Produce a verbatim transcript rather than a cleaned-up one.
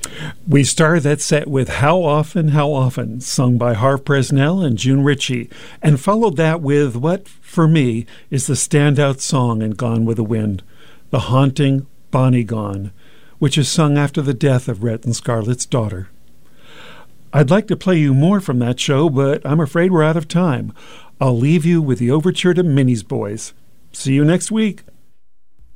We started that set with How Often, How Often, sung by Harve Presnell and June Ritchie, and followed that with what, for me, is the standout song in Gone with the Wind, the haunting Bonnie Gone, which is sung after the death of Rhett and Scarlett's daughter. I'd like to play you more from that show, but I'm afraid we're out of time. I'll leave you with the overture to Minnie's Boys. See you next week.